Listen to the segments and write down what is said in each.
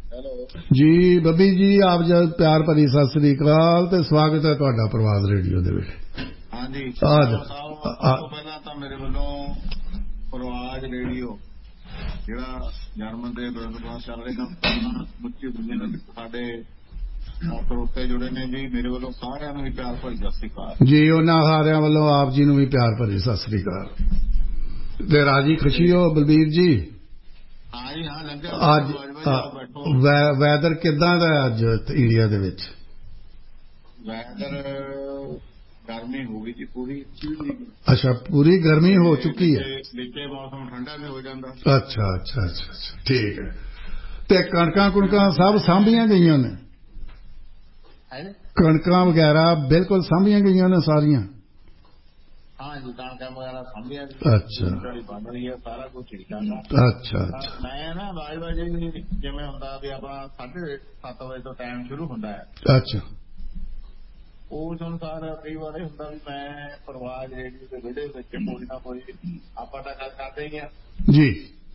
जी बब्बी जी आप जब प्यार भरी सत श्री अकाल ते स्वागत है तुहाडा प्रवाद रेडियो दे विच। हाँ जी सब तो पहला तो मेरे वालों प्रवाद रेडियो जिहड़ा जर्मन के ब्रॉडकास्ट चल रहे मुच्ची दुनिया साडे ਸਰੋਤੇ जुड़े ने जी मेरे वालों सारिਆਂ ਨੂੰ भी प्यार भरी सत श्री अकाल जी। उन्हां सारिਆਂ ਵੱਲੋਂ आप जी ਨੂੰ भी प्यार भरी सत श्री अकाल ते राजी खुशी हो बलबीर जी। हाँ जी हाँ लंघिया अज वैदर किदां दा अज इंडिया दे विच? वैदर गर्मी हो गई जी पूरी। अच्छा पूरी गर्मी हो चुकी है। नीचे मौसम ठंडा भी हो जाता। अच्छा अच्छा अच्छा अच्छा ठीक है। ते कणकां कुणकां सब साਂਭੀਆਂ गईਆਂ ने? कणकां वगैरह बिल्कुल साਂਭੀਆਂ गईਆਂ ने सारियां? हाँ जी कणकां वगैरह साਂਭੀਆਂ। अच्छा बन रही है सारा कुछ ठीक है। अच्छा अच्छा मैं ना बाजी जिवें हुंदा भी अपना 7:30 बजे तो टाइम शुरू हुंदा है। अच्छा उस अनुसार कई बार हुंदा भी मैं प्रवाद रेडियो के विड़े विच कोई ना कोई आपां तां गल करदे ही हां जी।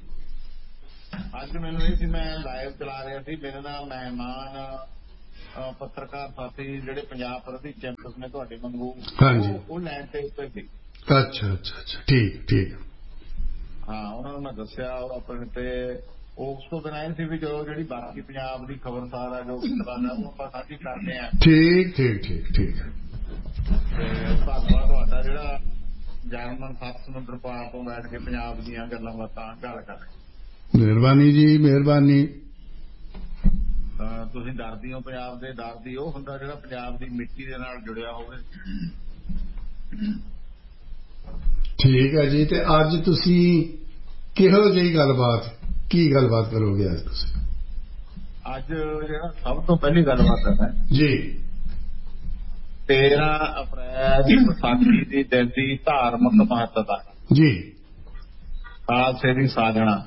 अज मैनूं ये सी मैं लाइव चला रहा सी मेरे नाल मेहमान पत्रकार साथी जिहड़े पंजाब प्रति चैंपियन ने तुहाडे वांगू वो लैन ते उत्ते सी। अच्छा अच्छा अच्छा ठीक ठीक। हाँ उन्होंने मैं दस्सिया अपने ते उस तो बिना सी भी जो जी बाकी पंजाब की खबरसार है जो गल है वो आप साझी करते हैं। ठीक ठीक ठीक ठीक। धन्यवाद तुहाडा जिहड़ा जर्मन 7 समुद्र पार तो बैठ के पंजाब दीयां गल्लां बातां गल कर रहे। मेहरबानी जी मेहरबानी। तुसीं डरदी हो पंजाब दे डरदी ਉਹ ਹੁੰਦਾ ਜਿਹੜਾ पंजाब ਦੀ ਮਿੱਟੀ ਦੇ ਨਾਲ ਜੁੜਿਆ ਹੋਵੇ। ठीक है जी। ते अज तुसीं किहो ਜਿਹੀ गलबात की गलबात करोगे अज तुसीं? अज ਜਿਹੜਾ ਸਭ ਤੋਂ ਪਹਿਲੀ ਗੱਲਬਾਤ ਹੈ जी 13 ਅਪ੍ਰੈਲ ਵਿਸਾਖੀ ਦੀ ਦਿਨ ਦੀ ਧਾਰਮਿਕ ਮਹੱਤਤਾ जी ਖਾਲਸੇ ਦੀ ਸਾਜਣਾ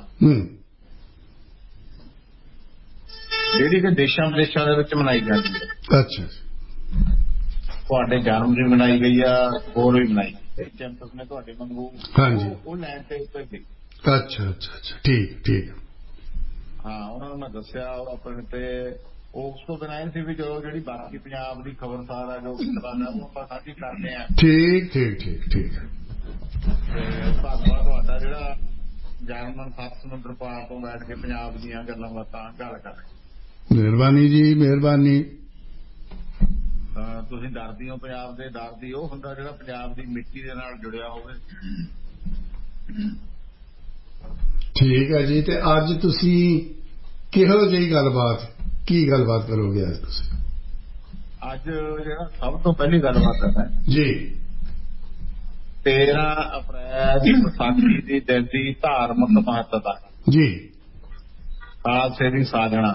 ਜਿਹੜੀ ਕਿ ਦੇਸ਼ਾਂ ਵਿਦੇਸ਼ਾਂ ਦੇ ਵਿੱਚ ਮਨਾਈ ਜਾਂਦੀ ਹੈ। अच्छा ਤੁਹਾਡੇ ਜਨਮ ਦਿਨ ਮਨਾਈ ਗਈ ਆ ਹੋਰ ਵੀ ਮਨਾਈ ਚੈਂਪੀਅਨਸ ਨੇ ਤੁਹਾਡੇ ਵਾਂਗੂ ਉਹ ਲੈਣ ਤੇ ਉੱਤੇ ਸੀ। अच्छा अच्छा अच्छा ठीक ठीक। हाँ उन्होंने मैं दस्सिया अपने ते उस तो बिना सी भी जो जी बाकी पंजाब की खबरसार है जो गल है वो आप साझी करते हैं। ठीक ठीक ठीक ठीक। धन्यवाद तुहाडा जिहड़ा जर्मन 7 समुद्र पार तो बैठ के पंजाब दीयां गल्लां बातां गल कर रहे। मेहरबानी जी मेहरबानी। तुसीं डरदी हो पंजाब दे डरदी ਉਹ ਹੁੰਦਾ ਜਿਹੜਾ पंजाब ਦੀ ਮਿੱਟੀ ਦੇ ਨਾਲ ਜੁੜਿਆ ਹੋਵੇ। ठीक है जी। ते अज तुसीं किहो ਜਿਹੀ गलबात की गलबात करोगे अज तुसीं? अज ਜਿਹੜਾ ਸਭ ਤੋਂ ਪਹਿਲੀ ਗੱਲਬਾਤ ਹੈ जी 13 ਅਪ੍ਰੈਲ ਵਿਸਾਖੀ ਦੀ ਦਿਨ ਦੀ ਧਾਰਮਿਕ ਮਹੱਤਤਾ जी ਖਾਲਸੇ ਦੀ ਸਾਜਣਾ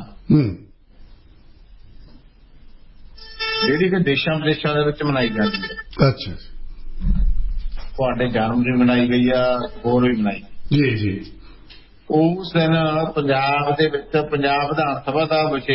ਜਿਹੜੀ ਕਿ ਦੇਸ਼ਾਂ ਵਿਦੇਸ਼ਾਂ ਦੇ ਵਿੱਚ ਮਨਾਈ ਜਾਂਦੀ ਹੈ। अच्छा ਤੁਹਾਡੇ ਜਨਮ ਦਿਨ ਮਨਾਈ ਗਈ ਆ ਹੋਰ ਵੀ ਮਨਾਈ जी जी। ਉਸ ਦਿਨ ਪੰਜਾਬ ਦੇ ਵਿੱਚ ਪੰਜਾਬ ਵਿਧਾਨ ਸਭਾ ਦਾ ਵਿਸ਼ੇਸ਼